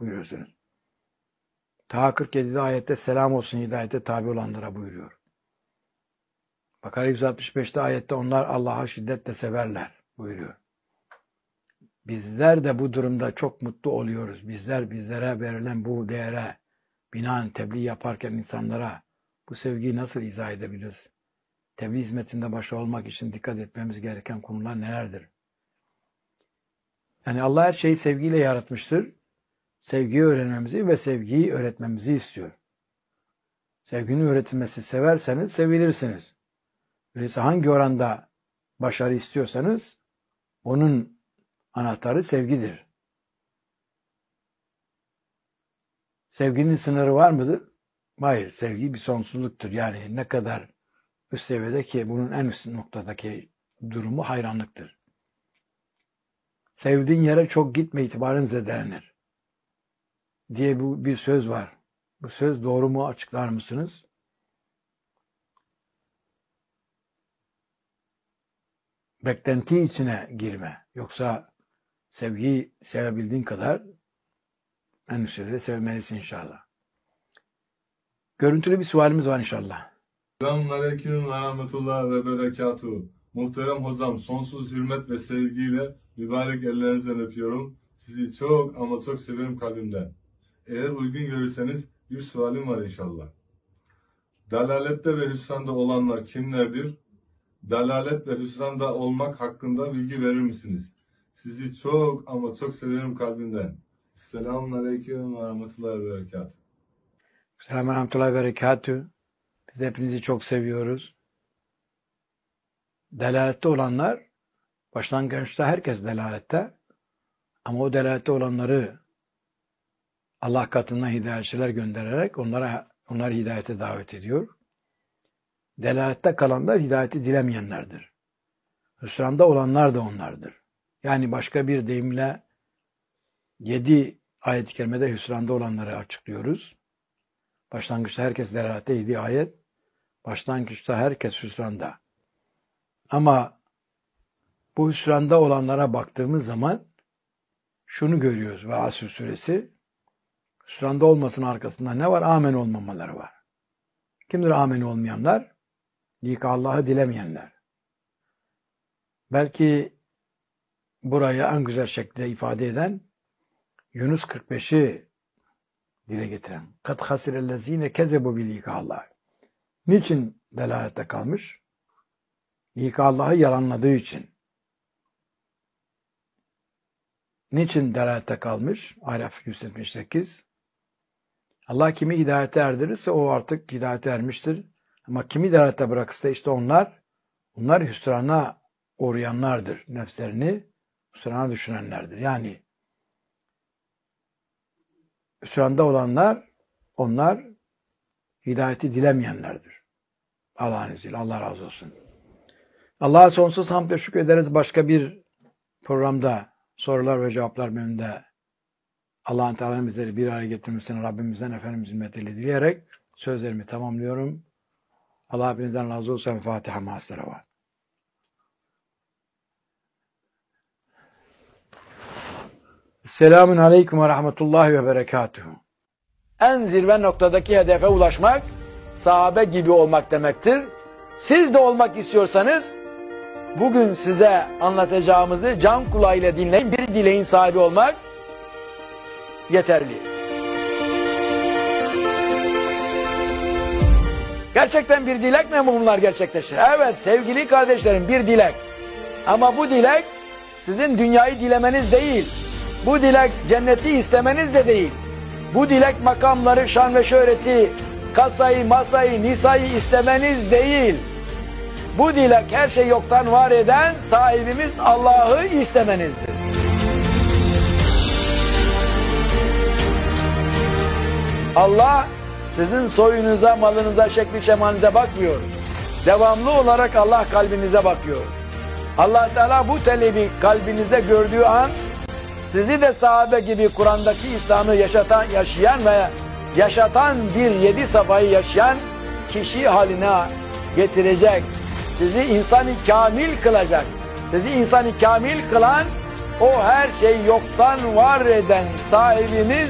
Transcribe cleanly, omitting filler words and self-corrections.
buyuruyorsunuz. Ta 47'de ayette selam olsun hidayete tabi olanlara buyuruyor. Bakara 165'te ayette onlar Allah'a şiddetle severler buyuruyor. Bizler de bu durumda çok mutlu oluyoruz. Bizlere verilen bu değere binaen tebliğ yaparken insanlara bu sevgiyi nasıl izah edebiliriz? Tebliğ hizmetinde başarılı olmak için dikkat etmemiz gereken konular nelerdir? Yani Allah her şeyi sevgiyle yaratmıştır. Sevgiyi öğrenmemizi ve sevgiyi öğretmemizi istiyor. Sevginin öğretilmesi severseniz sevilirsiniz. Öyleyse hangi oranda başarı istiyorsanız onun anahtarı sevgidir. Sevginin sınırı var mıdır? Hayır. Sevgi bir sonsuzluktur. Yani ne kadar üst seviyede ki bunun en üst noktadaki durumu hayranlıktır. Sevdiğin yere çok gitme itibarın zedelenir diye bir söz var. Bu söz doğru mu? Açıklar mısınız? Beklenti içine girme. Yoksa sevgiyi sevebildiğin kadar en üst seviyede sevmelisin inşallah. Görüntülü bir sualimiz var inşallah. Selamünaleyküm ve rahmetullah ve berekatuhu. Muhterem hocam, sonsuz hürmet ve sevgiyle mübarek ellerinizden öpüyorum. Sizi çok ama çok severim kalbimden. Eğer uygun görürseniz bir sualim var inşallah. Dalalette ve hüsranda olanlar kimlerdir? Dalalet ve hüsranda olmak hakkında bilgi verir misiniz? Sizi çok ama çok severim kalbimden. Selamünaleyküm ve rahmetullah ve berekatuhu. Selamun rahmetullahi ve berekatuhu. Biz hepinizi çok seviyoruz. Delalette olanlar, başlangıçta herkes delalette, ama o delalette olanları Allah katından hidayetçiler göndererek onları hidayete davet ediyor. Delalette kalanlar hidayeti dilemeyenlerdir. Hüsranda olanlar da onlardır. Yani başka bir deyimle 7 ayet-i kerimede hüsranda olanları açıklıyoruz. Başlangıçta herkes delalette 7 ayet. Başlangıçta herkes hüsranda. Ama bu hüsranda olanlara baktığımız zaman şunu görüyoruz ve Asr suresi, hüsranda olmasının arkasında ne var? Amen olmamaları var. Kimdir amen olmayanlar? Lik Allah'ı dilemeyenler. Belki burayı en güzel şekilde ifade eden Yunus 45'i dile getiren. Kad hasirellezine kezebu bi lika Allah. Niçin delalette kalmış? Lika Allah'ı yalanladığı için. Niçin delalette kalmış? Araf 178. Allah kimi hidayete erdirirse o artık hidayete ermiştir. Ama kimi delalette bırakırsa işte onlar hüsrana uğrayanlardır. Nefslerini hüsrana düşünenlerdir. Yani hüsranda olanlar, onlar hidayeti dilemeyenlerdir. Allah'ın izniyle. Allah razı olsun. Allah'a sonsuz hamd ve şükür ederiz. Başka bir programda sorular ve cevaplar bölümünde Allah'ın Teala'nın bizleri bir araya getirmesini Rabbimizden Efendimizin hürmetiyle dileyerek sözlerimi tamamlıyorum. Allah hepinizden razı olsun. Fatiha ma'as-salavat. Selamun aleyküm ve rahmetullahi ve berekatuhu. En zirve noktadaki hedefe ulaşmak, sahabe gibi olmak demektir. Siz de olmak istiyorsanız, bugün size anlatacağımızı can kulağıyla dinleyin. Bir dileğin sahibi olmak yeterli. Gerçekten bir dilek mi bunlar gerçekleşir? Evet sevgili kardeşlerim, bir dilek. Ama bu dilek sizin dünyayı dilemeniz değil. Bu dilek cenneti istemeniz de değil. Bu dilek makamları, şan ve şöhreti, kasayı, masayı, nisayı istemeniz değil. Bu dilek her şeyi yoktan var eden sahibimiz Allah'ı istemenizdir. Allah sizin soyunuza, malınıza, şekli şemalinize bakmıyor. Devamlı olarak Allah kalbinize bakıyor. Allah Teala bu talebi kalbinize gördüğü an sizi de sahabe gibi Kur'an'daki İslam'ı yaşayan ve yaşatan bir 7 safhayı yaşayan kişi haline getirecek. Sizi insan-ı kamil kılacak. Sizi insan-ı kamil kılan o her şeyi yoktan var eden sahibimiz